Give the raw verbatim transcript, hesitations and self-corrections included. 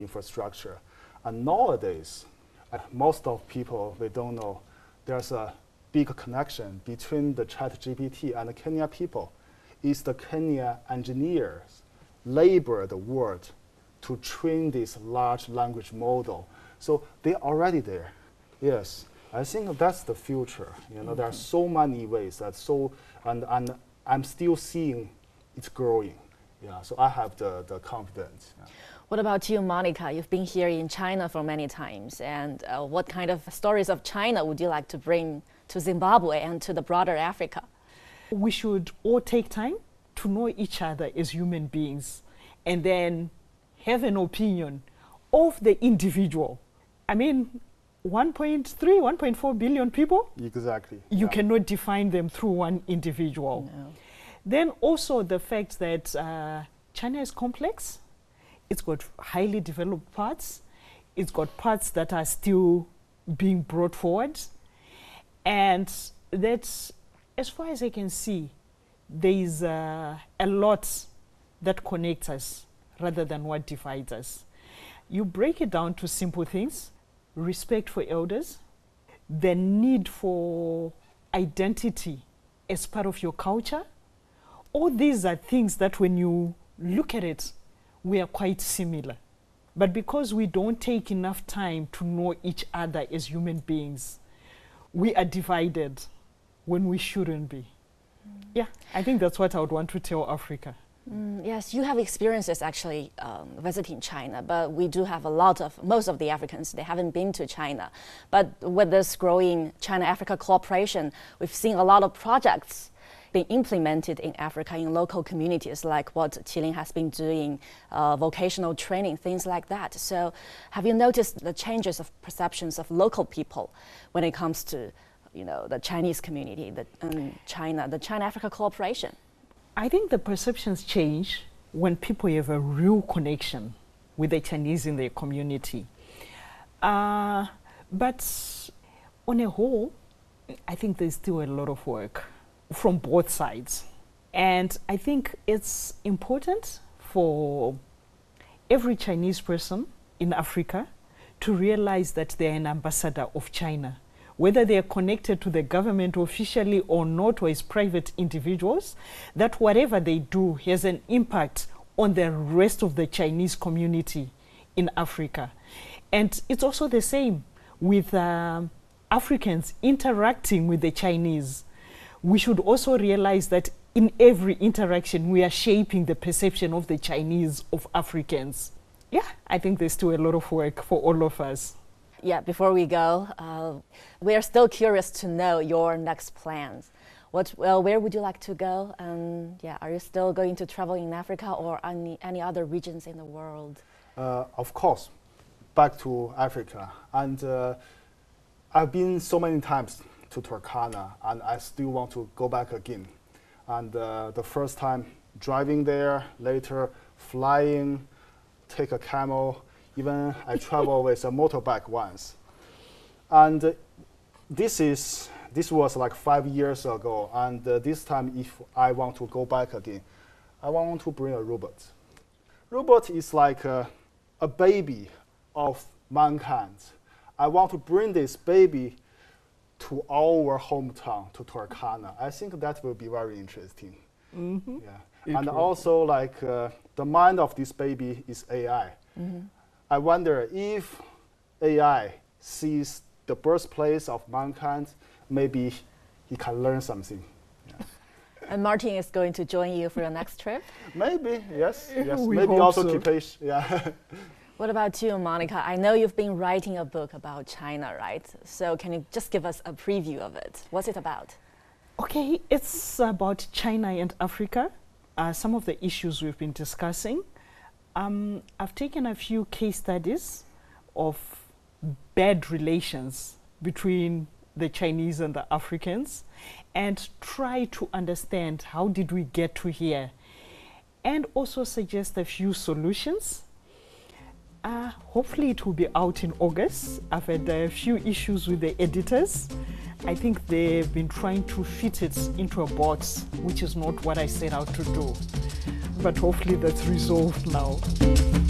infrastructure. And nowadays, uh, most of people, they don't know there's a big connection between the ChatGPT and the Kenya people. It's the Kenya engineers labor the world to train this large language model. So they're already there. Yes, I think that's the future. You know, Okay. there are so many ways that so, and, and I'm still seeing it's growing. Yeah, so I have the, the confidence. Yeah. What about you, Monica? You've been here in China for many times, and uh, what kind of stories of China would you like to bring to Zimbabwe and to the broader Africa? We should all take time to know each other as human beings and then have an opinion of the individual. I mean, one point three, one point four billion people, Exactly. you yeah. cannot define them through one individual. No. Then also the fact that uh, China is complex. It's got highly developed parts. It's got parts that are still being brought forward. And that's, as far as I can see, there is uh, a lot that connects us rather than what divides us. You break it down to simple things: respect for elders, the need for identity as part of your culture. All these are things that when you look at it, we are quite similar. But because we don't take enough time to know each other as human beings, we are divided when we shouldn't be. Mm. Yeah, I think that's what I would want to tell Africa. Mm, yes, you have experiences actually um, visiting China, but we do have a lot of, most of the Africans, they haven't been to China. But with this growing China-Africa cooperation, we've seen a lot of projects being implemented in Africa in local communities, like what Qilin has been doing, uh, vocational training, things like that. So have you noticed the changes of perceptions of local people when it comes to, you know, the Chinese community, the um, China, the China-Africa cooperation? I think the perceptions change when people have a real connection with the Chinese in their community. Uh, but on a whole, I think there's still a lot of work from both sides. And I think it's important for every Chinese person in Africa to realize that they're an ambassador of China. Whether they are connected to the government officially or not, or as private individuals, that whatever they do has an impact on the rest of the Chinese community in Africa. And it's also the same with um, Africans interacting with the Chinese. We should also realize that in every interaction, we are shaping the perception of the Chinese of Africans. Yeah, I think there's still a lot of work for all of us. Yeah, before we go, uh, we are still curious to know your next plans. What, well, where would you like to go? And yeah, are you still going to travel in Africa or any, any other regions in the world? Uh, of course, back to Africa. And uh, I've been so many times to Turkana, and I still want to go back again. And uh, the first time driving there, later flying, take a camel, even I travel with a motorbike once. And uh, this is this was like five years ago, and uh, this time if I want to go back again, I want to bring a robot. Robot is like a, a baby of mankind. I want to bring this baby to our hometown, to Turkana. I think that will be very interesting. Mm-hmm. Yeah. And also, like, uh, the mind of this baby is A I. Mm-hmm. I wonder if A I sees the birthplace of mankind, maybe he can learn something. Yeah. And Martin is going to join you for your next trip? Maybe, yes. yes. We Maybe hope also so. Kipesh. Yeah. What about you, Monica? I know you've been writing a book about China, right? So can you just give us a preview of it? What's it about? Okay, it's about China and Africa, uh, some of the issues we've been discussing. Um, I've taken a few case studies of bad relations between the Chinese and the Africans and try to understand how did we get to here, and also suggest a few solutions. Uh, hopefully it will be out in August. I've had a few issues with the editors. I think they've been trying to fit it into a box, which is not what I set out to do. But hopefully that's resolved now.